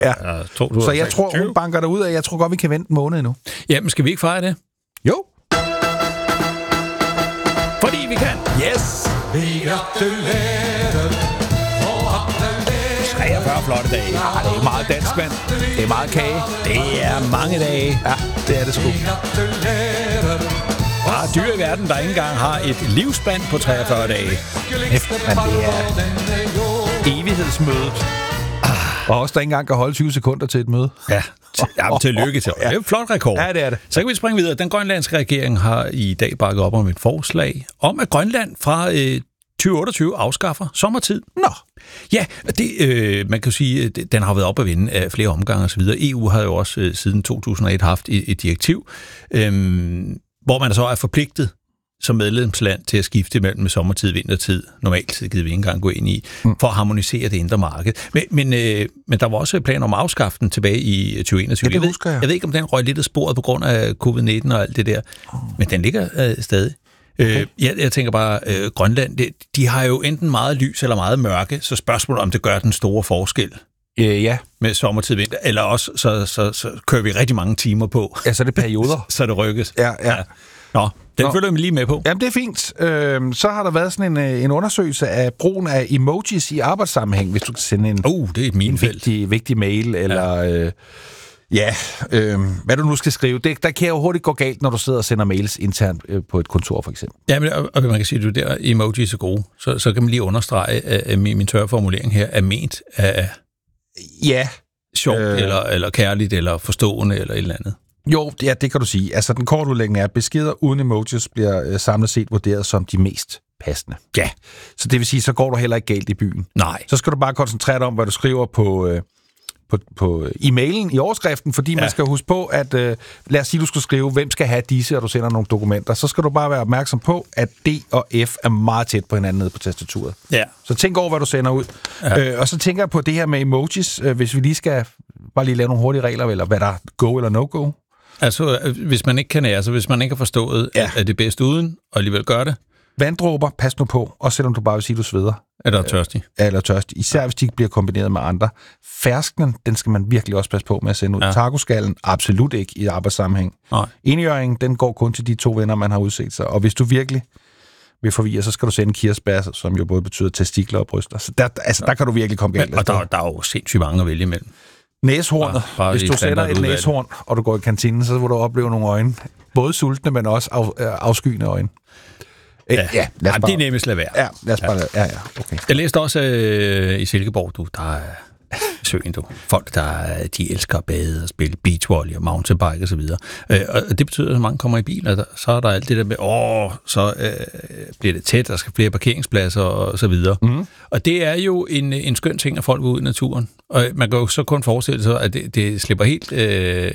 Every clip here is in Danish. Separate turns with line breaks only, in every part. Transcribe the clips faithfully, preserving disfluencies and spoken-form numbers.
Ja. ja så jeg tror, hun banker dig ud af, jeg tror godt, vi kan vente en måned nu.
Jamen, skal vi ikke fejre det?
Jo.
Fordi vi kan.
Yes.
Vi gratulerer.
treogfyrre flotte dage.
Ja, det er meget dansk, mand. Det er meget kage.
Det er mange dage.
Ja, det er det sgu.
Der er dyr i verden, der ikke engang har et livsspand på treogfyrre dage.
Efter, men det er evighedsmødet. Ah. Og også der ikke engang kan holde tyve sekunder til et møde.
Ja, ja tillykke til. Det er en flot rekord.
Ja, det er det.
Så kan vi springe videre. Den grønlandske regering har i dag bakket op om et forslag om, at Grønland fra øh, tyve otteogtyve afskaffer sommertid.
Nå.
Ja, det, øh, man kan sige, at den har været op at vinde af flere omgange osv. E U har jo også øh, siden to tusind og et haft et, et direktiv, øh, hvor man så er forpligtet som medlemsland til at skifte mellem sommertid og vintertid. Normalt gider vi ikke engang gå ind i, for at harmonisere det indre marked. Men, men, øh, men der var også planer om at afskaffe den tilbage i tyve enogtyve.
Ja, det husker jeg.
Jeg ved ikke, om den røg lidt af sporet på grund af covid nitten og alt det der, men den ligger øh, stadig. Okay. Øh, jeg, jeg tænker bare, øh, Grønland, det, de har jo enten meget lys eller meget mørke, så spørgsmålet om det gør den store forskel.
Øh, ja.
Med sommertid, vinter, eller også så, så, så kører vi rigtig mange timer på.
Ja, så er det perioder.
så, så det rykkes.
Ja, ja.
ja. Nå, den
Nå.
følger vi lige med på.
Jamen, det er fint. Øhm, så har der været sådan en, en undersøgelse af brugen af emojis i arbejdssammenhæng, hvis du kan sende en,
uh, det er et
en vigtig, vigtig mail, eller ja, øh, ja øh, hvad du nu skal skrive. Det, der kan jo hurtigt gå galt, når du sidder og sender mails internt øh, på et kontor, for eksempel.
Ja, men, og, og man kan sige, at der emojis er gode, så, så kan man lige understrege, at min, min tørre formulering her er ment af
ja.
sjovt, øh, eller, eller kærligt, eller forstående, eller et eller andet.
Jo, ja, det kan du sige. Altså, den korte udlægning er, at beskeder uden emojis bliver øh, samlet set vurderet som de mest passende.
Ja.
Så det vil sige, så går du heller ikke galt i byen.
Nej.
Så skal du bare koncentrere dig om, hvad du skriver på, øh, på, på e-mailen i overskriften, fordi ja. man skal huske på, at øh, lad os sige, du skal skrive, hvem skal have disse, og du sender nogle dokumenter. Så skal du bare være opmærksom på, at D og F er meget tæt på hinanden nede på tastaturet.
Ja.
Så tænk over, hvad du sender ud. Ja. Øh, og så tænker jeg på det her med emojis, øh, hvis vi lige skal bare lige lave nogle hurtige regler, eller hvad der er go eller no-go.
Altså, hvis man ikke kan nære, altså hvis man ikke har forstået, ja. at det er bedst uden, og alligevel gør det.
Vanddråber, pas nu på, også selvom du bare vil sige, du sveder.
Eller tørstig.
Eller tørstig. Især hvis de ikke bliver kombineret med andre. Fersknen, den skal man virkelig også passe på med at sende ud. Ja. Tacoskallen, absolut ikke i arbejdssammenhæng. Enhjørningen, den går kun til de to venner, man har udset sig. Og hvis du virkelig vil forvirre, så skal du sende kirsebær, som jo både betyder testikler og bryster. Så der, altså, der kan du virkelig komme galt.
Og der, der er jo sindssygt mange at vælge imellem.
Næshornet. Ja, hvis du sætter et næshorn, og du går i kantinen, så vil du opleve nogle øjne. Både sultne, men også af, øh, afskyende øjne.
Ja, ja, lad os bare, det er nemmest lade være.
Ja, lad os bare lade, ja, ja, okay.
Jeg læste også øh, i Silkeborg, du, der er søen, du. Folk, der de elsker at bade og spille beachvolley og mountainbike og så videre. Øh, og det betyder, at mange kommer i bil, og der, så er der alt det der med, åh, så øh, bliver det tæt, der skal flere parkeringspladser og så videre. Mm. Og det er jo en, en skøn ting, at folk er ude i naturen. Og man kan jo så kun forestille sig, at det, det slipper helt, øh,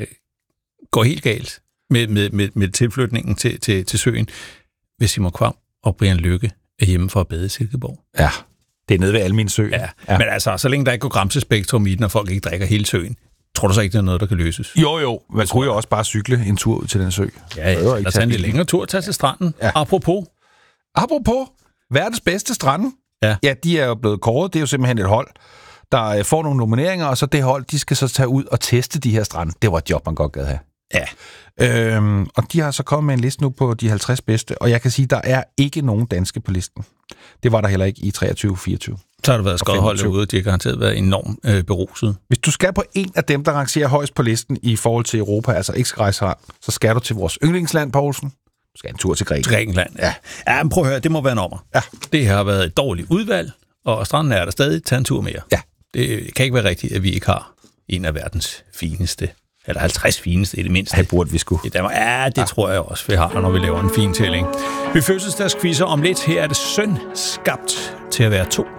går helt galt med, med, med, med tilflytningen til, til, til søen, hvis Simon Kvam og Brian Lykke er hjemme for at bade i Silkeborg.
Ja, det er nede ved Almin Sø.
Ja. Ja, men altså, så længe der ikke går gramsespektrum i den, og folk ikke drikker hele søen, tror du så ikke, det er noget, der kan løses?
Jo, jo. Man kunne jo også bare cykle en tur ud til den sø.
Ja, ja. Der er en lidt længere tur at tage til stranden. Ja. Apropos.
Apropos. Verdens bedste strande.
Ja.
Ja, de er jo blevet kåret. Det er jo simpelthen et hold, der får nogle nomineringer, og så det hold, de skal så tage ud og teste de her strande. Det var et job, man godt gad have.
Ja.
Øhm, og de har så kommet med en liste nu på de halvtreds bedste, og jeg kan sige, der er ikke nogen danske på listen. Det var der heller ikke i treogtyve fireogtyve.
Så har der været skodhold derude, de har garanteret været enormt øh, beruset.
Hvis du skal på en af dem, der rangerer højst på listen i forhold til Europa, altså ikke skal rejse her, så skal du til vores yndlingsland, Poulsen. Du skal en tur til Grækenland.
Grækenland, ja. Ja, men prøv at høre, det må være en ommer.
Ja.
Det har været et dårligt udvalg, og stranden er der stadig. Tag en tur mere.
Ja.
Det kan ikke være rigtigt, at vi ikke har en af verdens fineste, eller halvtreds fineste i det mindste.
Det burde vi sgu.
I Danmark. Ja, det ja. tror jeg også, vi har, når vi laver en fin tælling. Vi fødselsdagsquizzer om lidt. Her er det søn skabt til at være to.